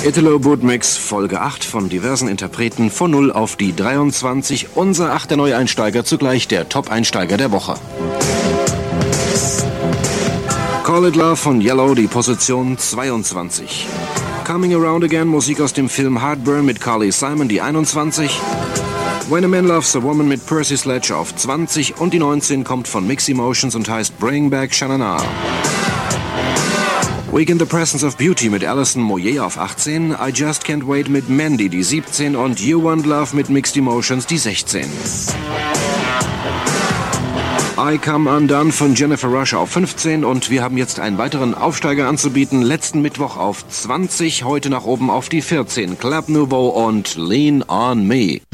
Italo Bootmix, Folge 8 von diversen Interpreten von 0 auf die 23. Unser 8. Neueinsteiger, zugleich der Top-Einsteiger der Woche. Call It Love von Yellow, die Position 22. Coming Around Again, Musik aus dem Film Heartburn mit Carly Simon, die 21. When a Man Loves a Woman mit Percy Sledge auf 20 und die 19 kommt von Mixed Emotions und heißt Bring Back Sha-Na-Na. Week in the Presence of Beauty mit Alison Moyet auf 18, I Just Can't Wait mit Mandy, die 17 und You Want Love mit Mixed Emotions, die 16. I Come Undone von Jennifer Rush auf 15 und wir haben jetzt einen weiteren Aufsteiger anzubieten. Letzten Mittwoch auf 20, heute nach oben auf die 14. Club Nouveau und Lean on Me.